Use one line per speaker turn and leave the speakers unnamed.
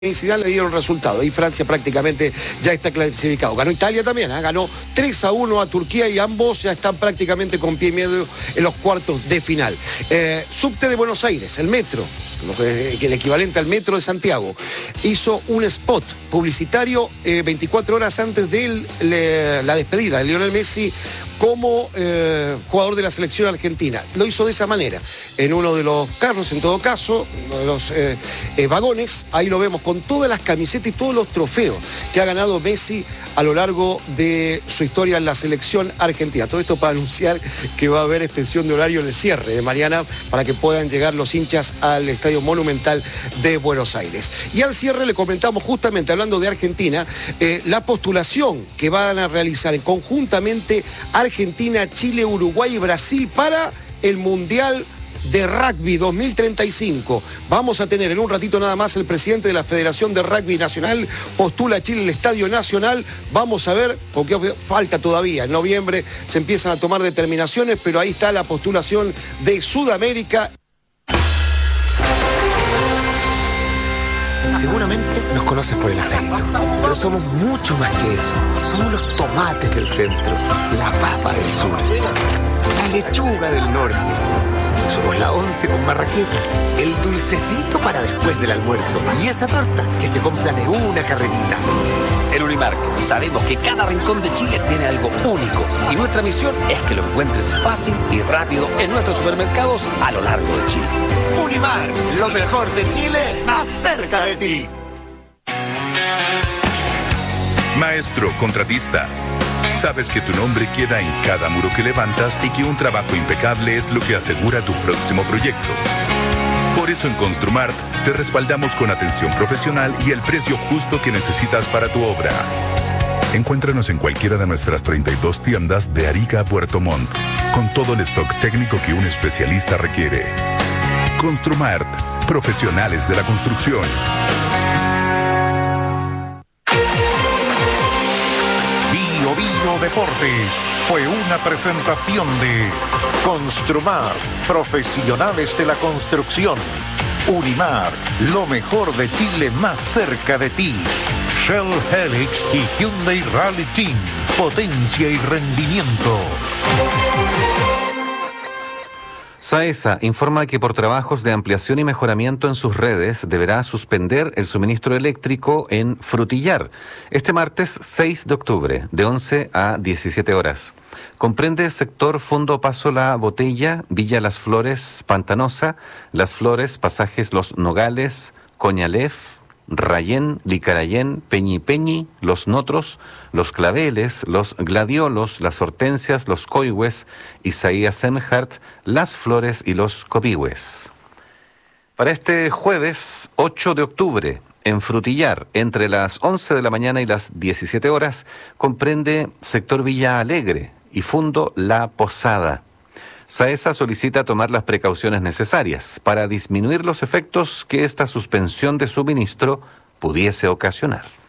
Zidane le dieron resultado y Francia prácticamente ya está clasificado. Ganó Italia también, ganó 3-1 a Turquía y ambos ya están prácticamente con pie y medio en los cuartos de final. Subte de Buenos Aires, el metro, el equivalente al metro de Santiago, hizo un spot publicitario 24 horas antes de la despedida de Lionel Messi como jugador de la selección argentina. Lo hizo de esa manera, en uno de los carros, en todo caso, uno de los vagones, ahí lo vemos con todas las camisetas y todos los trofeos que ha ganado Messi a lo largo de su historia en la selección argentina. Todo esto para anunciar que va a haber extensión de horario de cierre de mañana para que puedan llegar los hinchas al Estadio Monumental de Buenos Aires. Y al cierre le comentamos, justamente hablando de Argentina, la postulación que van a realizar conjuntamente Argentina, Chile, Uruguay y Brasil para el Mundial de Rugby 2035. Vamos a tener en un ratito nada más el presidente de la Federación de Rugby Nacional, postula a Chile el Estadio Nacional. Vamos a ver, porque falta todavía, en noviembre se empiezan a tomar determinaciones, pero ahí está la postulación de Sudamérica.
Seguramente nos conoces por el acento, pero somos mucho más que eso. Somos los tomates del centro, la papa del sur, la lechuga del norte. Somos la once con marraqueta, el dulcecito para después del almuerzo y esa torta que se compra de una carrerita.
En Unimark sabemos que cada rincón de Chile tiene algo único y nuestra misión es que lo encuentres fácil y rápido en nuestros supermercados a lo largo de Chile.
Unimark, lo mejor de Chile, más cerca de ti.
Maestro contratista, sabes que tu nombre queda en cada muro que levantas y que un trabajo impecable es lo que asegura tu próximo proyecto. Por eso en Construmart te respaldamos con atención profesional y el precio justo que necesitas para tu obra. Encuéntranos en cualquiera de nuestras 32 tiendas de Arica a Puerto Montt, con todo el stock técnico que un especialista requiere. Construmart, profesionales de la construcción.
Bio Deportes fue una presentación de Construmar, profesionales de la construcción. Unimar, lo mejor de Chile más cerca de ti. Shell Helix y Hyundai Rally Team, potencia y rendimiento.
SAESA informa que por trabajos de ampliación y mejoramiento en sus redes deberá suspender el suministro eléctrico en Frutillar este martes 6 de octubre de 11 a 17 horas. Comprende el sector Fondo Paso La Botella, Villa Las Flores, Pantanosa, Las Flores, Pasajes Los Nogales, Coñalef, Rayén, Licarayén, Peñi, Los Notros, Los Claveles, Los Gladiolos, Las Hortensias, Los Coihues, Isaías Semhart, Las Flores y Los Copihue. Para este jueves 8 de octubre, en Frutillar, entre las 11 de la mañana y las 17 horas, comprende sector Villa Alegre y Fundo La Posada. SAESA solicita tomar las precauciones necesarias para disminuir los efectos que esta suspensión de suministro pudiese ocasionar.